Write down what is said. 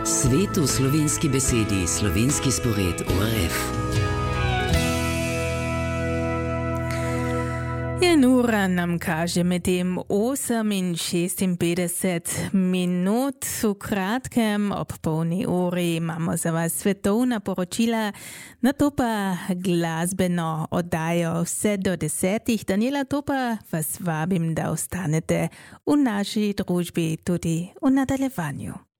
Svet v slovenski besedi, slovenski spored ORF. Ura nam kaže medtem 8:56 minut. V kratkem ob polni uri imamo za vas svetovna poročila, nato pa glasbeno oddajo vse do 10. Daniela Topa vas vabim, da ostanete v naši družbi tudi v nadaljevanju.